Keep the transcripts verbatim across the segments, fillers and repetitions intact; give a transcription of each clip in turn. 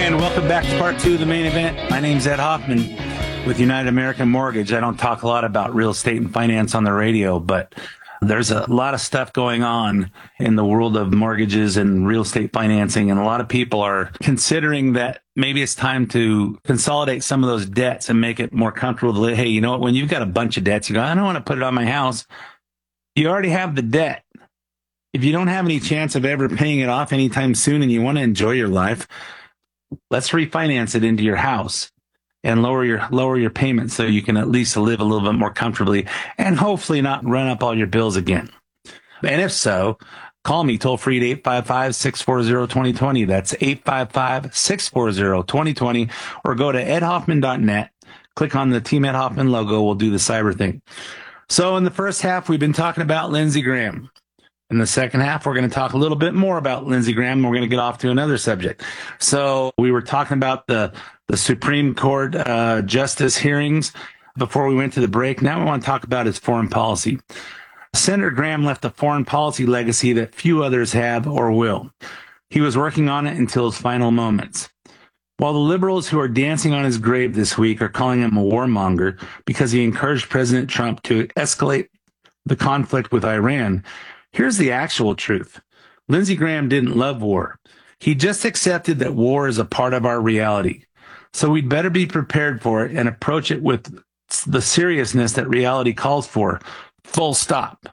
And welcome back to part two of the main event. My name's Ed Hoffman with United American Mortgage. I don't talk a lot about real estate and finance on the radio, but there's a lot of stuff going on in the world of mortgages and real estate financing. And a lot of people are considering that maybe it's time to consolidate some of those debts and make it more comfortable to live. Hey, you know what? When you've got a bunch of debts, you go, I don't want to put it on my house. You already have the debt. If you don't have any chance of ever paying it off anytime soon and you want to enjoy your life, let's refinance it into your house and lower your lower your payments so you can at least live a little bit more comfortably and hopefully not run up all your bills again. And if so, call me toll free at eight five five, six four zero, two zero two zero. That's eight five five, six four zero, two zero two zero, or go to ed hoffman dot net. Click on the Team Ed Hoffman logo. We'll do the cyber thing. So in the first half, we've been talking about Lindsey Graham. In the second half, we're going to talk a little bit more about Lindsey Graham. We're going to get off to another subject. So we were talking about the, the Supreme Court uh, justice hearings before we went to the break. Now we want to talk about his foreign policy. Senator Graham left a foreign policy legacy that few others have or will. He was working on it until his final moments. While the liberals who are dancing on his grave this week are calling him a warmonger because he encouraged President Trump to escalate the conflict with Iran, here's the actual truth. Lindsey Graham didn't love war. He just accepted that war is a part of our reality. So we'd better be prepared for it and approach it with the seriousness that reality calls for. Full stop.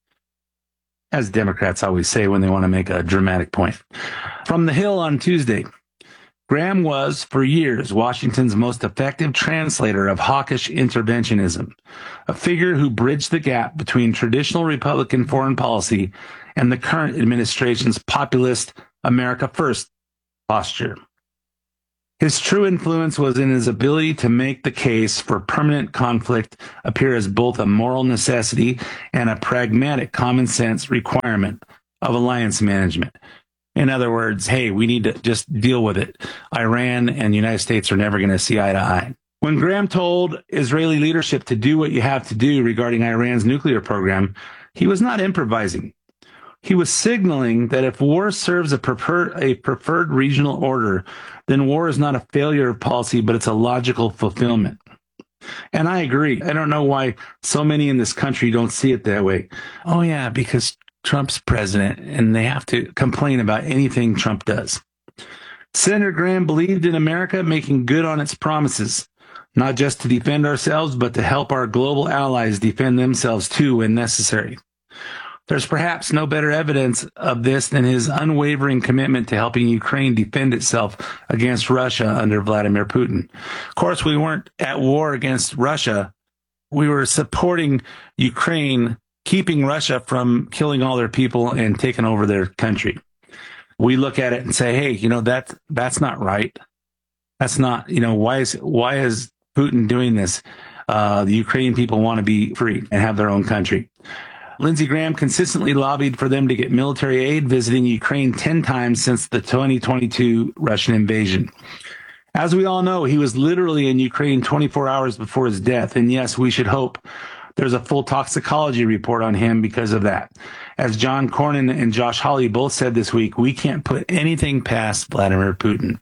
As Democrats always say when they want to make a dramatic point. From the Hill on Tuesday, Graham was, for years, Washington's most effective translator of hawkish interventionism, a figure who bridged the gap between traditional Republican foreign policy and the current administration's populist America First posture. His true influence was in his ability to make the case for permanent conflict appear as both a moral necessity and a pragmatic common sense requirement of alliance management. In other words, hey, we need to just deal with it. Iran and the United States are never going to see eye to eye. When Graham told Israeli leadership to do what you have to do regarding Iran's nuclear program, he was not improvising. He was signaling that if war serves a preferred, a preferred regional order, then war is not a failure of policy, but it's a logical fulfillment. And I agree. I don't know why so many in this country don't see it that way. Oh, yeah, because Trump's president, and they have to complain about anything Trump does. Senator Graham believed in America making good on its promises, not just to defend ourselves, but to help our global allies defend themselves too when necessary. There's perhaps no better evidence of this than his unwavering commitment to helping Ukraine defend itself against Russia under Vladimir Putin. Of course, we weren't at war against Russia. We were supporting Ukraine, keeping Russia from killing all their people and taking over their country. We look at it and say, hey, you know, that, that's not right. That's not, you know, why is, why is Putin doing this? Uh, the Ukrainian people want to be free and have their own country. Lindsey Graham consistently lobbied for them to get military aid, visiting Ukraine ten times since the twenty twenty-two Russian invasion. As we all know, he was literally in Ukraine twenty-four hours before his death. And yes, we should hope there's a full toxicology report on him because of that. As John Cornyn and Josh Hawley both said this week, we can't put anything past Vladimir Putin.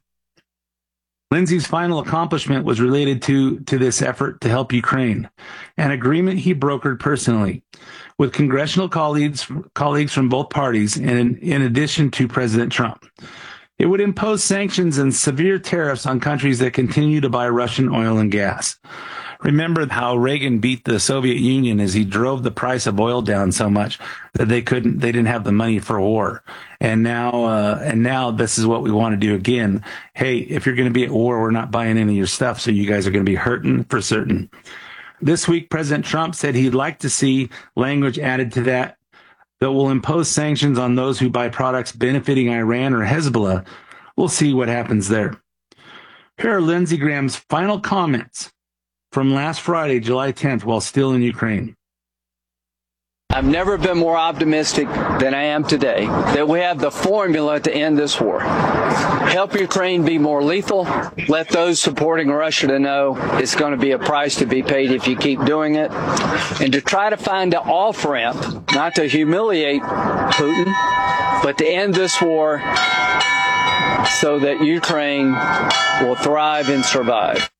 Lindsey's final accomplishment was related to, to this effort to help Ukraine, an agreement he brokered personally with congressional colleagues, colleagues from both parties, and in addition to President Trump. It would impose sanctions and severe tariffs on countries that continue to buy Russian oil and gas. Remember how Reagan beat the Soviet Union as he drove the price of oil down so much that they couldn't, they didn't have the money for war. And now, uh, and now this is what we want to do again. Hey, if you're going to be at war, we're not buying any of your stuff. So you guys are going to be hurting for certain. This week, President Trump said he'd like to see language added to that that will impose sanctions on those who buy products benefiting Iran or Hezbollah. We'll see what happens there. Here are Lindsey Graham's final comments from last Friday, July tenth, while still in Ukraine. I've never been more optimistic than I am today that we have the formula to end this war. Help Ukraine be more lethal. Let those supporting Russia to know it's going to be a price to be paid if you keep doing it. And to try to find an off-ramp, not to humiliate Putin, but to end this war so that Ukraine will thrive and survive.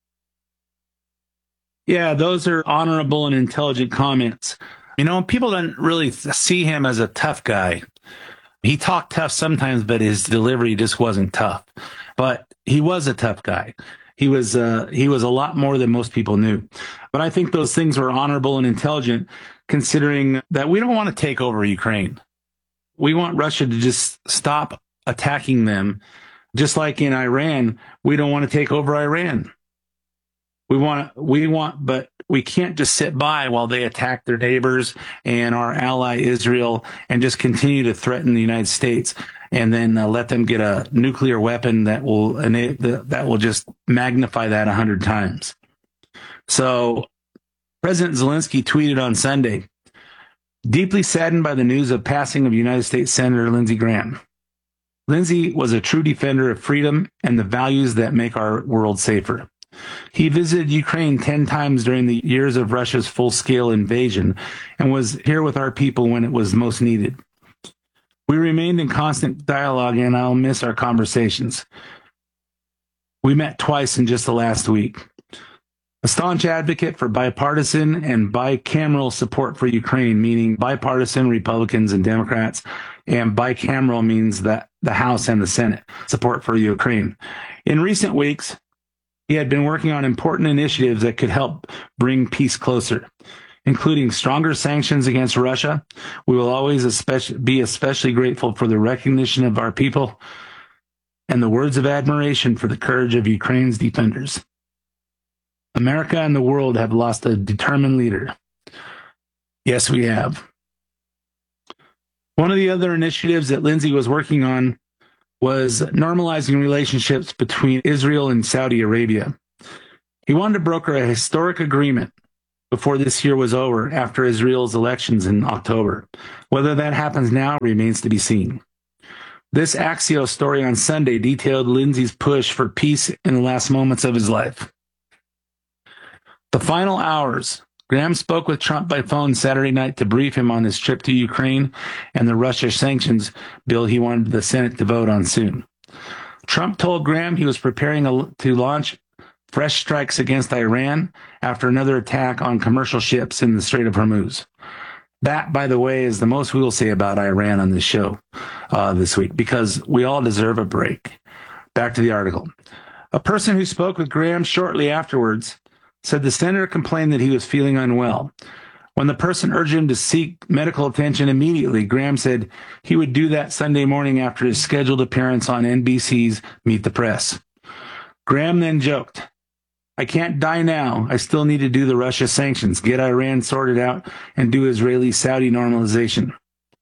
Yeah, those are honorable and intelligent comments. You know, people don't really see him as a tough guy. He talked tough sometimes, but his delivery just wasn't tough. But he was a tough guy. He was uh, he was a lot more than most people knew. But I think those things were honorable and intelligent, considering that we don't want to take over Ukraine. We want Russia to just stop attacking them. Just like in Iran, we don't want to take over Iran. We want, we want, but we can't just sit by while they attack their neighbors and our ally Israel and just continue to threaten the United States and then uh, let them get a nuclear weapon that will that will just magnify that a hundred times. So President Zelensky tweeted on Sunday, deeply saddened by the news of passing of United States Senator Lindsey Graham. Lindsey was a true defender of freedom and the values that make our world safer. He visited Ukraine ten times during the years of Russia's full-scale invasion and was here with our people when it was most needed. We remained in constant dialogue, and I'll miss our conversations. We met twice in just the last week. A staunch advocate for bipartisan and bicameral support for Ukraine, meaning bipartisan Republicans and Democrats, and bicameral means that the House and the Senate support for Ukraine. In recent weeks, he had been working on important initiatives that could help bring peace closer, including stronger sanctions against Russia. We will always especially be especially grateful for the recognition of our people and the words of admiration for the courage of Ukraine's defenders. America and the world have lost a determined leader. Yes, we have. One of the other initiatives that Lindsey was working on was normalizing relationships between Israel and Saudi Arabia. He wanted to broker a historic agreement before this year was over after Israel's elections in October. Whether that happens now remains to be seen. This Axios story on Sunday detailed Lindsey's push for peace in the last moments of his life. The final hours, Graham spoke with Trump by phone Saturday night to brief him on his trip to Ukraine and the Russia sanctions bill he wanted the Senate to vote on soon. Trump told Graham he was preparing a, to launch fresh strikes against Iran after another attack on commercial ships in the Strait of Hormuz. That, by the way, is the most we will say about Iran on this show uh, this week, because we all deserve a break. Back to the article. A person who spoke with Graham shortly afterwards said the senator complained that he was feeling unwell. When the person urged him to seek medical attention immediately, Graham said he would do that Sunday morning after his scheduled appearance on N B C's Meet the Press. Graham then joked, "I can't die now. I still need to do the Russia sanctions, get Iran sorted out, and do Israeli-Saudi normalization."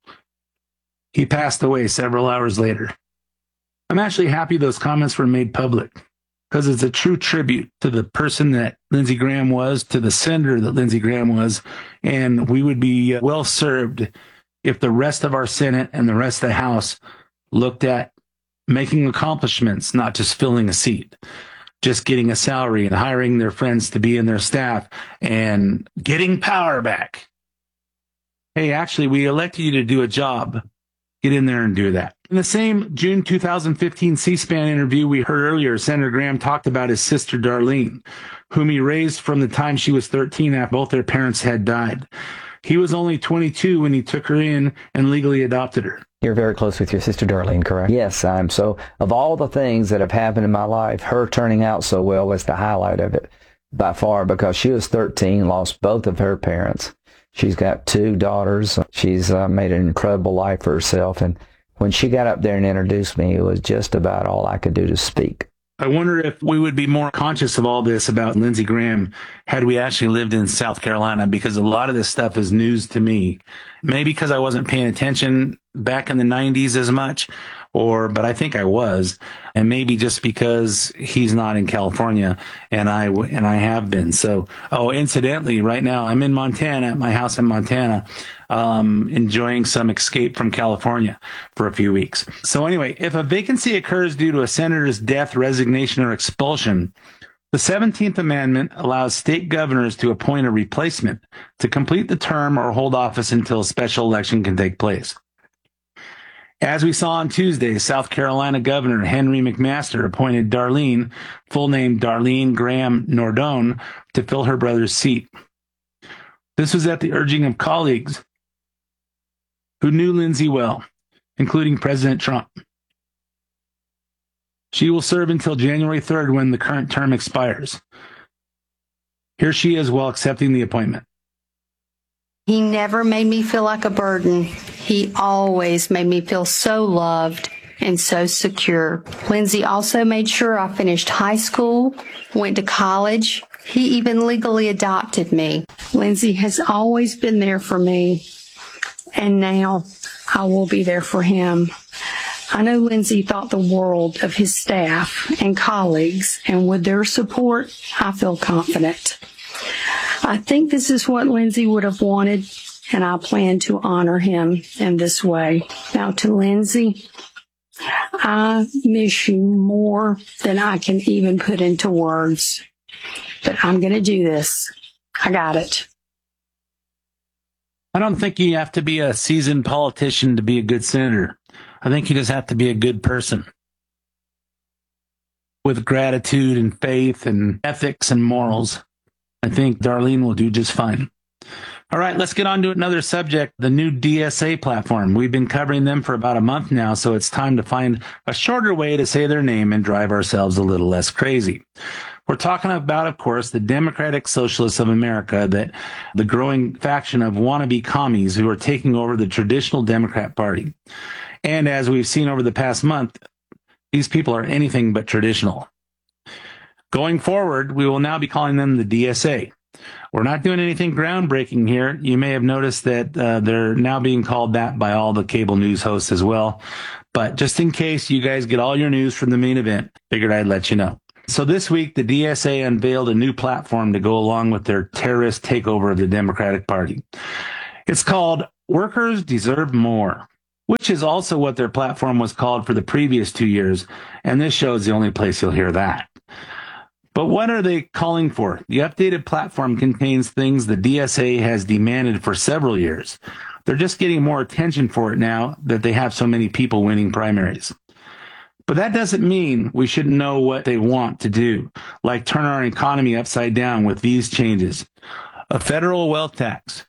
He passed away several hours later. I'm actually happy those comments were made public, because it's a true tribute to the person that Lindsey Graham was, to the senator that Lindsey Graham was, and we would be well served if the rest of our Senate and the rest of the House looked at making accomplishments, not just filling a seat, just getting a salary and hiring their friends to be in their staff and getting power back. Hey, actually, we elected you to do a job. Get in there and do that. In the same June two thousand fifteen C-SPAN interview we heard earlier, Senator Graham talked about his sister Darlene, whom he raised from the time she was thirteen after both their parents had died. He was only twenty-two when he took her in and legally adopted her. You're very close with your sister Darlene, correct? Yes, I'm. So of all the things that have happened in my life, her turning out so well was the highlight of it by far, because she was thirteen, lost both of her parents. She's got two daughters. She's uh, made an incredible life for herself. And when she got up there and introduced me, it was just about all I could do to speak. I wonder if we would be more conscious of all this about Lindsey Graham had we actually lived in South Carolina, because a lot of this stuff is news to me. Maybe because I wasn't paying attention back in the nineties as much, or, but I think I was, and maybe just because he's not in California and I, and I have been. So, oh, incidentally, right now I'm in Montana, at my house in Montana, um, enjoying some escape from California for a few weeks. So anyway, if a vacancy occurs due to a senator's death, resignation, or expulsion, the seventeenth Amendment allows state governors to appoint a replacement to complete the term or hold office until a special election can take place. As we saw on Tuesday, South Carolina Governor Henry McMaster appointed Darlene, full name Darlene Graham Nordone, to fill her brother's seat. This was at the urging of colleagues who knew Lindsay well, including President Trump. She will serve until January third when the current term expires. Here she is while accepting the appointment. He never made me feel like a burden. He always made me feel so loved and so secure. Lindsay also made sure I finished high school, went to college. He even legally adopted me. Lindsay has always been there for me, and now I will be there for him. I know Lindsay thought the world of his staff and colleagues, and with their support, I feel confident. I think this is what Lindsay would have wanted, and I plan to honor him in this way. Now, to Lindsay, I miss you more than I can even put into words, but I'm going to do this. I got it. I don't think you have to be a seasoned politician to be a good senator. I think you just have to be a good person with gratitude and faith and ethics and morals. I think Darlene will do just fine. All right, let's get on to another subject, the new D S A platform. We've been covering them for about a month now, so it's time to find a shorter way to say their name and drive ourselves a little less crazy. We're talking about, of course, the Democratic Socialists of America, that the growing faction of wannabe commies who are taking over the traditional Democrat Party. And as we've seen over the past month, these people are anything but traditional. Going forward, we will now be calling them the D S A. We're not doing anything groundbreaking here. You may have noticed that uh, they're now being called that by all the cable news hosts as well. But just in case you guys get all your news from the main event, figured I'd let you know. So this week, the D S A unveiled a new platform to go along with their terrorist takeover of the Democratic Party. It's called Workers Deserve More, which is also what their platform was called for the previous two years. And this show is the only place you'll hear that. But what are they calling for? The updated platform contains things the D S A has demanded for several years. They're just getting more attention for it now that they have so many people winning primaries. But that doesn't mean we shouldn't know what they want to do, like turn our economy upside down with these changes. A federal wealth tax.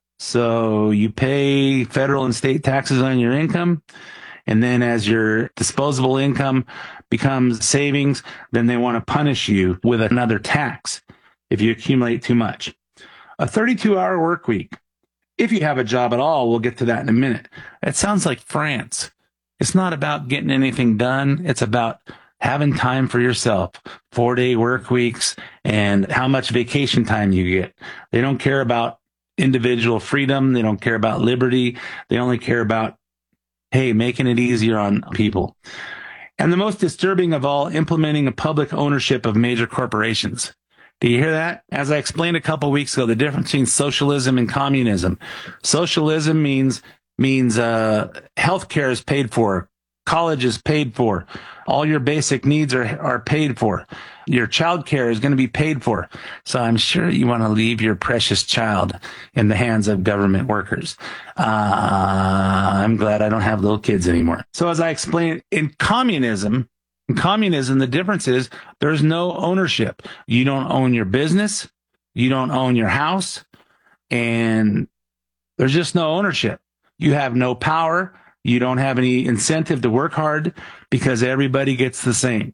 So you pay federal and state taxes on your income, and then as your disposable income becomes savings, then they want to punish you with another tax if you accumulate too much. A thirty-two hour work week. If you have a job at all, we'll get to that in a minute. It sounds like France. It's not about getting anything done. It's about having time for yourself, four day work weeks, and how much vacation time you get. They don't care about individual freedom. They don't care about liberty. They only care about, hey, making it easier on people. And the most disturbing of all, implementing a public ownership of major corporations. Do you hear that? As I explained a couple of weeks ago, the difference between socialism and communism. Socialism means means uh, healthcare is paid for, college is paid for, all your basic needs are are paid for, your child care is going to be paid for. So I'm sure you want to leave your precious child in the hands of government workers. Uh, I'm glad I don't have little kids anymore. So as I explained, in communism, in communism, the difference is there's no ownership. You don't own your business, you don't own your house, and there's just no ownership. You have no power. You don't have any incentive to work hard because everybody gets the same.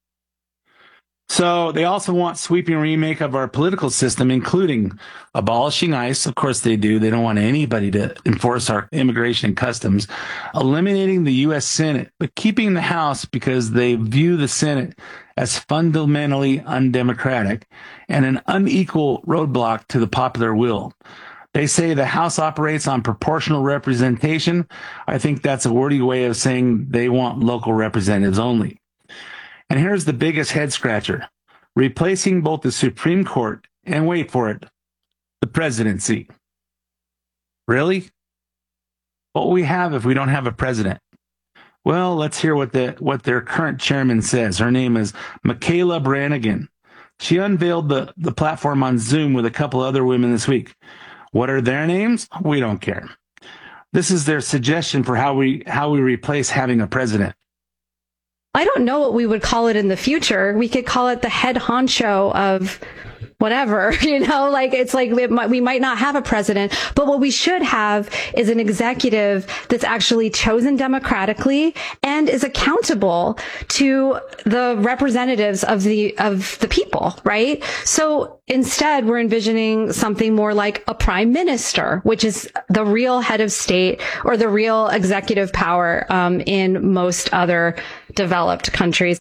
So they also want sweeping remake of our political system, including abolishing ICE. Of course they do. They don't want anybody to enforce our immigration and customs, eliminating the U S Senate, but keeping the House because they view the Senate as fundamentally undemocratic and an unequal roadblock to the popular will. They say the House operates on proportional representation. I think that's a wordy way of saying they want local representatives only. And here's the biggest head scratcher. Replacing both the Supreme Court and, wait for it, the presidency. Really? What will we have if we don't have a president? Well, let's hear what the what their current chairman says. Her name is Michaela Brannigan. She unveiled the, the platform on Zoom with a couple other women this week. What are their names? We don't care. This is their suggestion for how we how we replace having a president. I don't know what we would call it in the future. We could call it the head honcho of whatever, you know, like it's like we might, we might not have a president, but what we should have is an executive that's actually chosen democratically and is accountable to the representatives of the, of the people, right? So instead, we're envisioning something more like a prime minister, which is the real head of state or the real executive power um, in most other developed countries.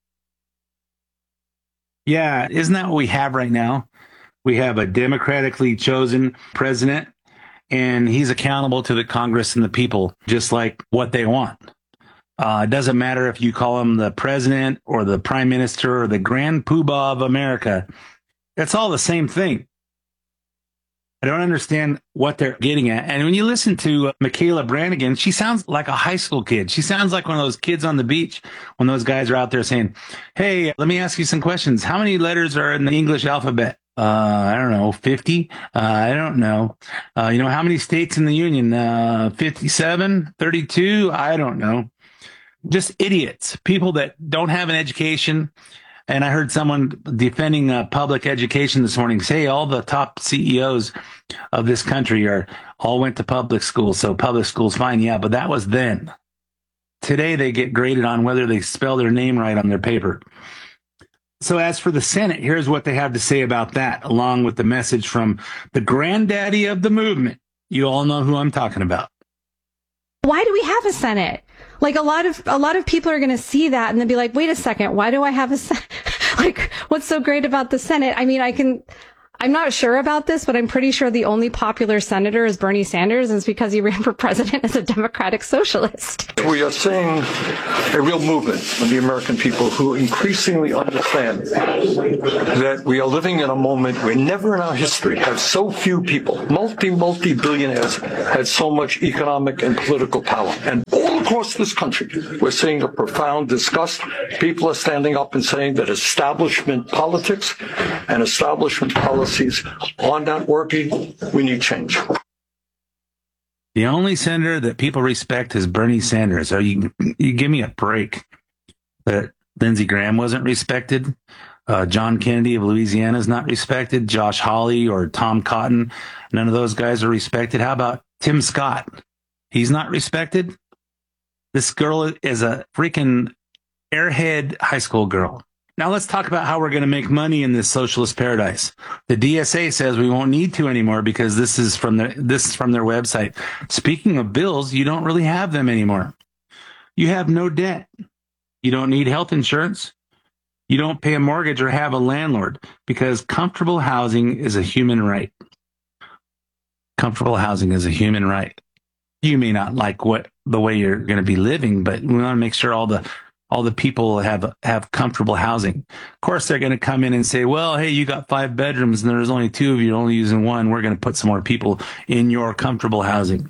Yeah, isn't that what we have right now? We have a democratically chosen president, and he's accountable to the Congress and the people, just like what they want. Uh, it doesn't matter if you call him the president or the prime minister or the grand poobah of America. It's all the same thing. I don't understand what they're getting at. And when you listen to Michaela Brannigan, she sounds like a high school kid. She sounds like one of those kids on the beach when those guys are out there saying, hey, let me ask you some questions. How many letters are in the English alphabet? Uh, I don't know, fifty? Uh, I don't know. Uh, you know, how many states in the Union? Uh, fifty-seven, thirty-two? I don't know. Just idiots, people that don't have an education. And I heard someone defending uh, public education this morning say all the top C E Os of this country are all went to public schools, so public school's fine. Yeah, but that was then. Today they get graded on whether they spell their name right on their paper. So as for the Senate, here's what they have to say about that, along with the message from the granddaddy of the movement. You all know who I'm talking about. Why do we have a Senate? Like a lot of a lot of people are going to see that and then be like, wait a second, why do I have a Senate? Like, what's so great about the Senate? I mean, I can, I'm not sure about this, but I'm pretty sure the only popular senator is Bernie Sanders, and it's because he ran for president as a Democratic socialist. We are seeing a real movement of the American people who increasingly understand that we are living in a moment where never in our history have so few people, multi, multi-billionaires, had so much economic and political power. And all across this country, we're seeing a profound disgust. People are standing up and saying that establishment politics and establishment policies are not working. We need change. The only senator that people respect is Bernie Sanders. So you, you give me a break. That Lindsey Graham wasn't respected. Uh, John Kennedy of Louisiana is not respected. Josh Hawley or Tom Cotton, none of those guys are respected. How about Tim Scott? He's not respected. This girl is a freaking airhead high school girl. Now let's talk about how we're going to make money in this socialist paradise. The D S A says we won't need to anymore because this is from their, this is from their website. Speaking of bills, you don't really have them anymore. You have no debt. You don't need health insurance. You don't pay a mortgage or have a landlord because comfortable housing is a human right. Comfortable housing is a human right. You may not like what the way you're going to be living, but we want to make sure all the all the people have have comfortable housing. Of course, they're going to come in and say, well, hey, you got five bedrooms and there's only two of you, you're only using one. We're going to put some more people in your comfortable housing.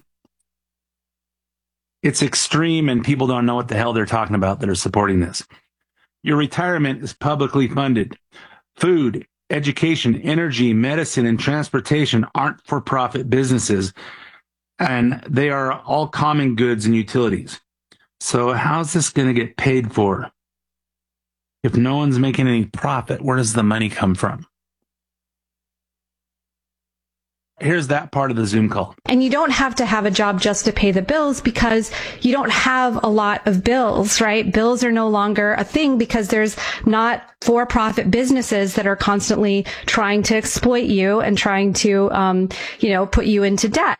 It's extreme, and people don't know what the hell they're talking about that are supporting this. Your retirement is publicly funded. Food, education, energy, medicine, and transportation aren't for-profit businesses, and they are all common goods and utilities. So how's this going to get paid for? If no one's making any profit, where does the money come from? Here's that part of the Zoom call. And you don't have to have a job just to pay the bills because you don't have a lot of bills, right? Bills are no longer a thing because there's not for-profit businesses that are constantly trying to exploit you and trying to, um, you know, put you into debt.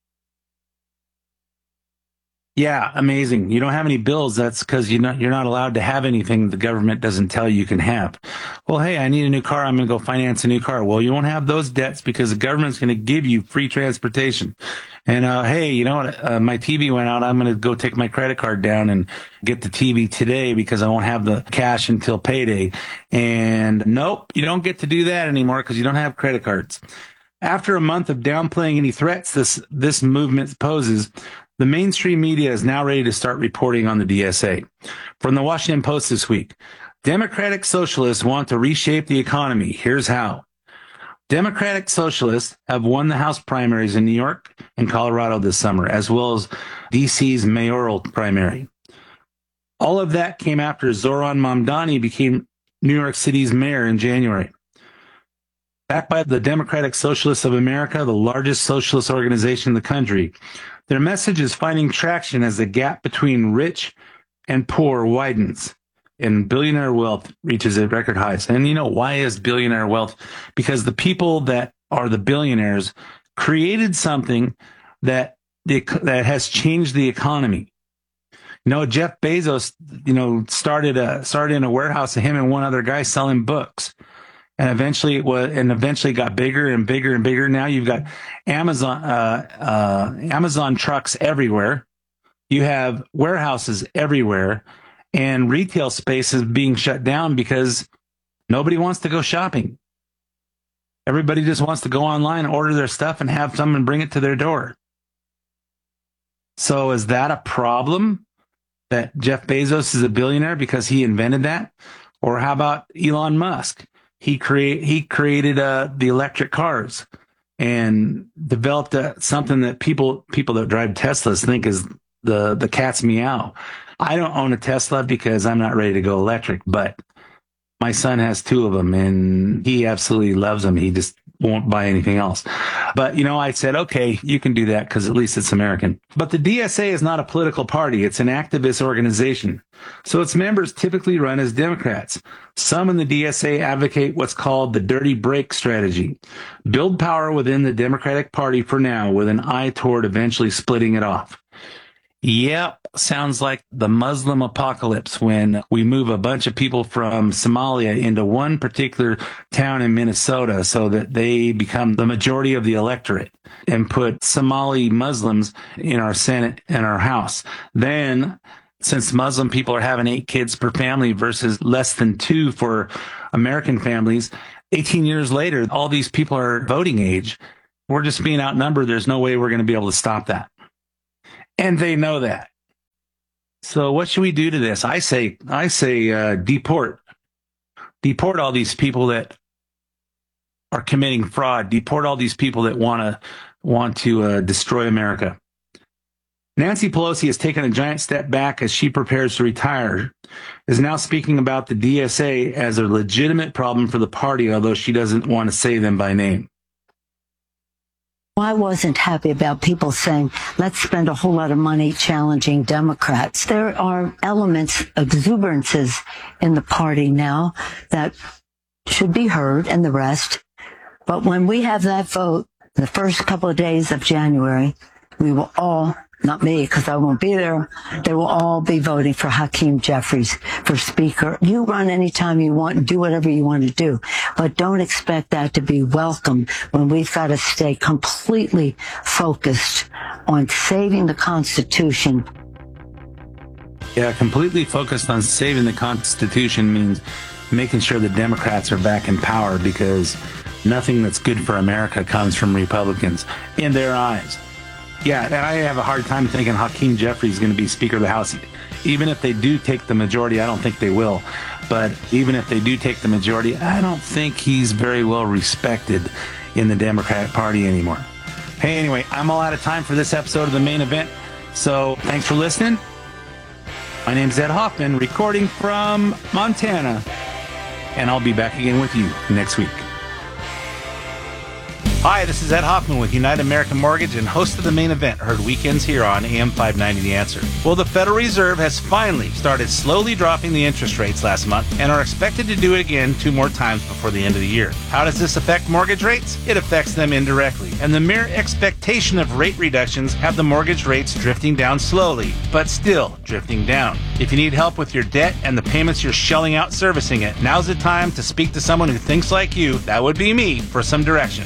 Yeah, amazing. You don't have any bills. That's because you're not, you're not allowed to have anything the government doesn't tell you you can have. Well, hey, I need a new car. I'm going to go finance a new car. Well, you won't have those debts because the government's going to give you free transportation. And, uh, hey, you know what? Uh, my T V went out. I'm going to go take my credit card down and get the T V today because I won't have the cash until payday. And nope, you don't get to do that anymore because you don't have credit cards. After a month of downplaying any threats this, this movement poses, the mainstream media is now ready to start reporting on the D S A. From the Washington Post this week, Democratic socialists want to reshape the economy. Here's how. Democratic Socialists have won the House primaries in New York and Colorado this summer, as well as D C's mayoral primary. All of that came after Zoran Mamdani became New York City's mayor in January. Backed by the Democratic Socialists of America, the largest socialist organization in the country, their message is finding traction as the gap between rich and poor widens and billionaire wealth reaches at record highs. And you know, why is billionaire wealth? Because the people that are the billionaires created something that the, that has changed the economy. You know, Jeff Bezos, you know, started a started in a warehouse of him and one other guy selling books. And eventually it was, and eventually got bigger and bigger and bigger. Now you've got Amazon, uh, uh, Amazon trucks everywhere. You have warehouses everywhere, and retail space is being shut down because nobody wants to go shopping. Everybody just wants to go online, order their stuff, and have someone bring it to their door. So is that a problem that Jeff Bezos is a billionaire because he invented that? Or how about Elon Musk? He create he created uh, the electric cars and developed uh, something that people people that drive Teslas think is the the cat's meow. I don't own a Tesla because I'm not ready to go electric, but my son has two of them and he absolutely loves them. He just won't buy anything else. But, you know, I said, okay, you can do that because at least it's American. But the D S A is not a political party. It's an activist organization. So its members typically run as Democrats. Some in the D S A advocate what's called the dirty break strategy. Build power within the Democratic Party for now with an eye toward eventually splitting it off. Yep, sounds like the Muslim apocalypse when we move a bunch of people from Somalia into one particular town in Minnesota so that they become the majority of the electorate and put Somali Muslims in our Senate and our House. Then, since Muslim people are having eight kids per family versus less than two for American families, eighteen years later, all these people are voting age. We're just being outnumbered. There's no way we're going to be able to stop that. And they know that. So what should we do to this? I say, I say, uh, deport, deport all these people that are committing fraud. Deport all these people that want to want to uh, destroy America. Nancy Pelosi has taken a giant step back as she prepares to retire. Is now speaking about the D S A as a legitimate problem for the party, although she doesn't want to say them by name. I wasn't happy about people saying, let's spend a whole lot of money challenging Democrats. There are elements, exuberances in the party now that should be heard and the rest. But when we have that vote, the first couple of days of January, we will all, not me because I won't be there, they will all be voting for Hakeem Jeffries for Speaker. You run anytime you want and do whatever you want to do, but don't expect that to be welcome when we've got to stay completely focused on saving the Constitution. Yeah, completely focused on saving the Constitution means making sure the Democrats are back in power because nothing that's good for America comes from Republicans in their eyes. Yeah, and I have a hard time thinking Hakeem Jeffries is going to be Speaker of the House. Even if they do take the majority, I don't think they will. But even if they do take the majority, I don't think he's very well respected in the Democratic Party anymore. Hey, anyway, I'm all out of time for this episode of The Main Event. So thanks for listening. My name's Ed Hoffman, recording from Montana. And I'll be back again with you next week. Hi, this is Ed Hoffman with United American Mortgage and host of The Main Event, heard weekends here on A M five ninety The Answer. Well, the Federal Reserve has finally started slowly dropping the interest rates last month and are expected to do it again two more times before the end of the year. How does this affect mortgage rates? It affects them indirectly, and the mere expectation of rate reductions have the mortgage rates drifting down slowly, but still drifting down. If you need help with your debt and the payments you're shelling out servicing it, now's the time to speak to someone who thinks like you, that would be me, for some direction. Whether you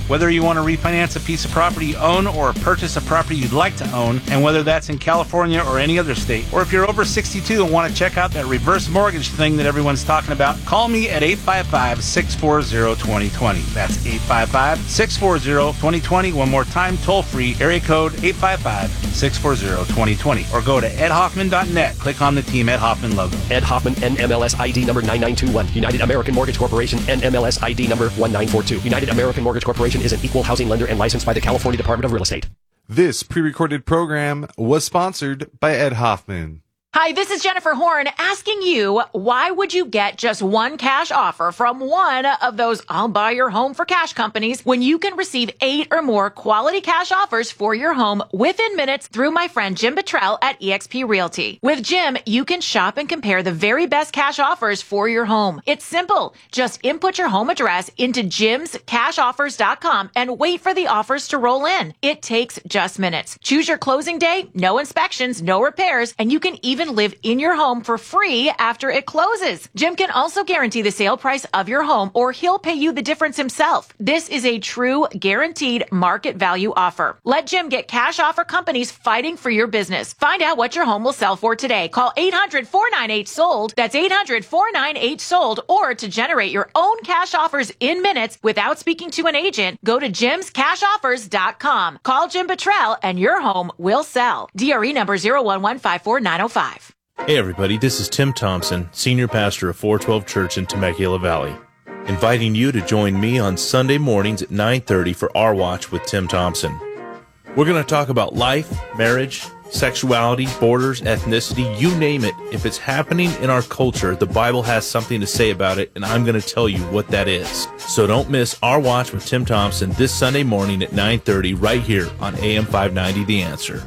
you want to refinance a piece of property you own or purchase a property you'd like to own, and whether that's in California or any other state. Or if you're over sixty-two and want to check out that reverse mortgage thing that everyone's talking about, call me at eight five five, six four zero, two zero two zero. That's eight five five, six four zero, two zero two zero. One more time, toll free, area code eight five five, six four zero, two zero two zero. Or go to ed hoffman dot net. Click on the Team Ed Hoffman logo. Ed Hoffman, N M L S I D number nine nine two one. United American Mortgage Corporation, N M L S I D number one nine four two. United American Mortgage Corporation is an equal housing lender and licensed by the California Department of Real Estate. This pre-recorded program was sponsored by Ed Hoffman. Hi, this is Jennifer Horn asking you, why would you get just one cash offer from one of those I'll buy your home for cash companies when you can receive eight or more quality cash offers for your home within minutes through my friend Jim Bottrell at eXp Realty. With Jim, you can shop and compare the very best cash offers for your home. It's simple. Just input your home address into jims cash offers dot com and wait for the offers to roll in. It takes just minutes. Choose your closing day, no inspections, no repairs, and you can even live in your home for free after it closes. Jim can also guarantee the sale price of your home, or he'll pay you the difference himself. This is a true guaranteed market value offer. Let Jim get cash offer companies fighting for your business. Find out what your home will sell for today. Call eight hundred, four nine eight, sold. That's eight hundred, four nine eight, sold. Or to generate your own cash offers in minutes without speaking to an agent, go to jims cash offers dot com. Call Jim Bottrell and your home will sell. D R E number zero one one five four nine zero five. Hey everybody, this is Tim Thompson, Senior Pastor of four twelve Church in Temecula Valley, inviting you to join me on Sunday mornings at nine thirty for Our Watch with Tim Thompson. We're going to talk about life, marriage, sexuality, borders, ethnicity, you name it. If it's happening in our culture, the Bible has something to say about it, and I'm going to tell you what that is. So don't miss Our Watch with Tim Thompson this Sunday morning at nine thirty right here on A M five ninety The Answer.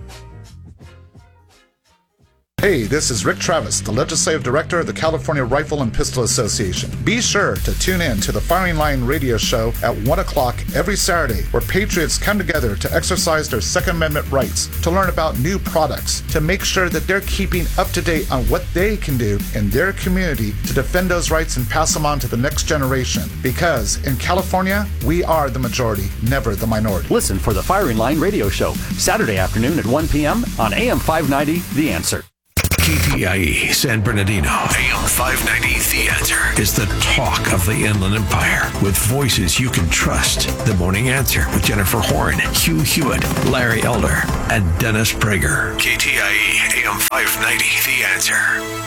Hey, this is Rick Travis, the Legislative Director of the California Rifle and Pistol Association. Be sure to tune in to the Firing Line radio show at one o'clock every Saturday, where patriots come together to exercise their Second Amendment rights, to learn about new products, to make sure that they're keeping up to date on what they can do in their community to defend those rights and pass them on to the next generation. Because in California, we are the majority, never the minority. Listen for the Firing Line radio show, Saturday afternoon at one p.m. on A M five ninety The Answer. K T I E San Bernardino, A M five ninety The Answer, is the talk of the Inland Empire, with voices you can trust. The Morning Answer with Jennifer Horn, Hugh Hewitt, Larry Elder, and Dennis Prager. K T I E A M five ninety The Answer.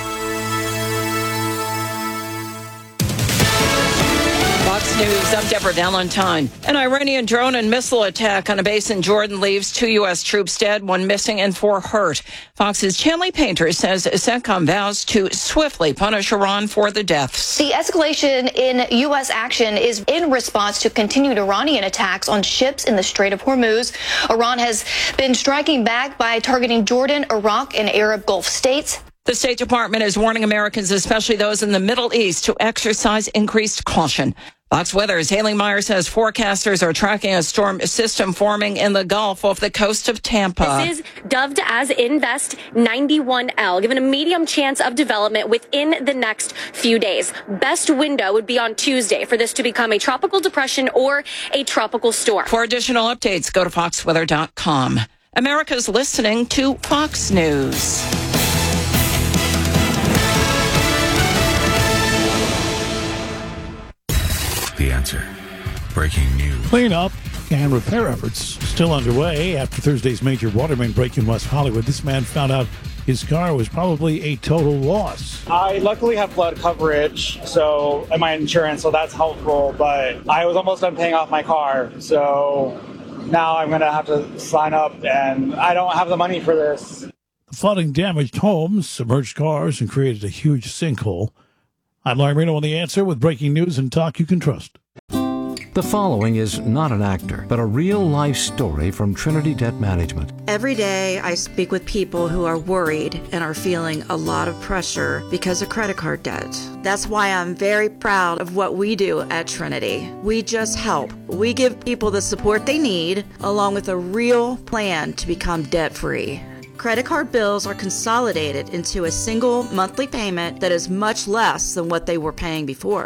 Fox News, I'm Deborah Valentine. An Iranian drone and missile attack on a base in Jordan leaves two U S troops dead, one missing, and four hurt. Fox's Chanley Painter says CENTCOM vows to swiftly punish Iran for the deaths. The escalation in U S action is in response to continued Iranian attacks on ships in the Strait of Hormuz. Iran has been striking back by targeting Jordan, Iraq, and Arab Gulf states. The State Department is warning Americans, especially those in the Middle East, to exercise increased caution. Fox Weather's Haley Meyer says forecasters are tracking a storm system forming in the Gulf off the coast of Tampa. This is dubbed as Invest ninety-one L, given a medium chance of development within the next few days. Best window would be on Tuesday for this to become a tropical depression or a tropical storm. For additional updates, go to fox weather dot com. America's listening to Fox News. The Answer. Breaking news. Cleanup and repair efforts still underway after Thursday's major water main break in West Hollywood. This man found out his car was probably a total loss. I luckily have flood coverage, so and my insurance, so that's helpful. But I was almost done paying off my car, so now I'm going to have to sign up, and I don't have the money for this. The flooding damaged homes, submerged cars, and created a huge sinkhole. I'm Larry Marino on The Answer with breaking news and talk you can trust. The following is not an actor, but a real-life story from Trinity Debt Management. Every day I speak with people who are worried and are feeling a lot of pressure because of credit card debt. That's why I'm very proud of what we do at Trinity. We just help. We give people the support they need, along with a real plan to become debt-free. Credit card bills are consolidated into a single monthly payment that is much less than what they were paying before.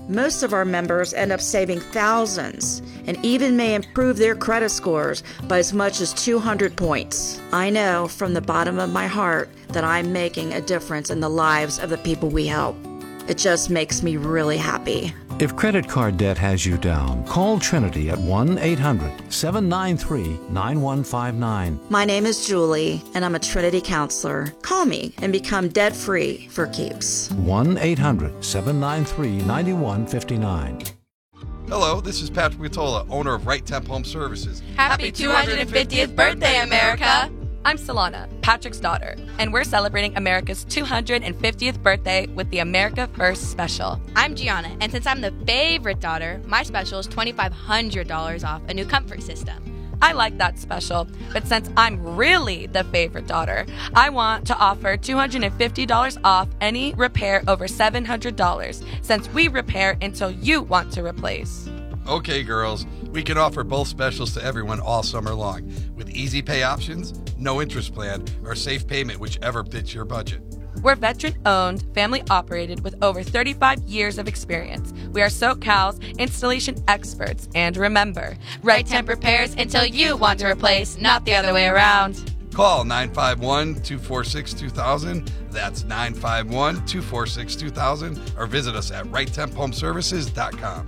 Most of our members end up saving thousands and even may improve their credit scores by as much as two hundred points. I know from the bottom of my heart that I'm making a difference in the lives of the people we help. It just makes me really happy. If credit card debt has you down, call Trinity at one eight hundred seven nine three nine one five nine. My name is Julie, and I'm a Trinity counselor. Call me and become debt-free for keeps. one eight hundred seven nine three nine one five nine. Hello, this is Patrick Vitola, owner of Right Temp Home Services. Happy two hundred fiftieth birthday, America! I'm Solana, Patrick's daughter, and we're celebrating America's two hundred fiftieth birthday with the America First Special. I'm Gianna, and since I'm the favorite daughter, my special is two thousand five hundred dollars off a new comfort system. I like that special, but since I'm really the favorite daughter, I want to offer two hundred fifty dollars off any repair over seven hundred dollars, since we repair until you want to replace. Okay, girls, we can offer both specials to everyone all summer long, with easy pay options, no interest plan, or safe payment, whichever fits your budget. We're veteran-owned, family-operated with over thirty-five years of experience. We are SoCal's installation experts. And remember, Right Temp repairs until you want to replace, not the other way around. Call nine five one, two four six, two thousand. That's nine five one, two four six, two thousand. Or visit us at right temp home services dot com.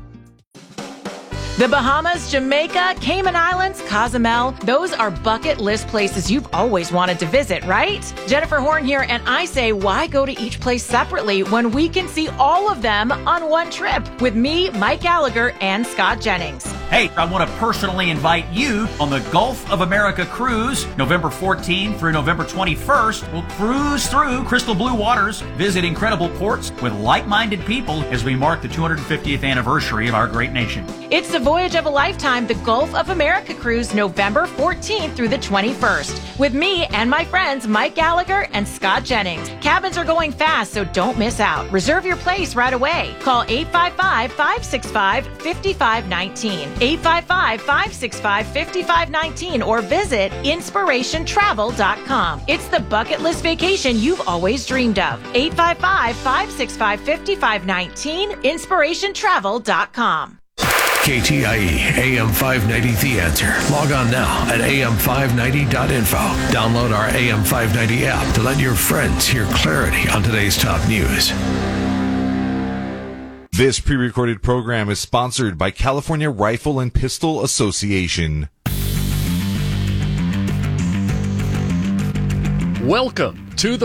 The Bahamas, Jamaica, Cayman Islands, Cozumel, those are bucket list places you've always wanted to visit, right? Jennifer Horn here, and I say, why go to each place separately when we can see all of them on one trip with me, Mike Gallagher, and Scott Jennings? Hey, I want to personally invite you on the Gulf of America cruise, November fourteenth through November twenty-first. We'll cruise through crystal blue waters, visit incredible ports with like-minded people as we mark the two hundred fiftieth anniversary of our great nation. It's the voyage of a lifetime, the Gulf of America cruise, November fourteenth through the twenty-first. With me and my friends Mike Gallagher and Scott Jennings. Cabins are going fast, so don't miss out. Reserve your place right away. Call eight five five, five six five, five five one nine. eight five five, five six five, five five one nine or visit inspiration travel dot com. It's the bucket list vacation you've always dreamed of. eight five five, five six five, five five one nine, inspiration travel dot com. K T I E A M five ninety The Answer. Log on now at A M five ninety dot info. Download our A M five ninety app to let your friends hear clarity on today's top news. This pre-recorded program is sponsored by California Rifle and Pistol Association. Welcome to the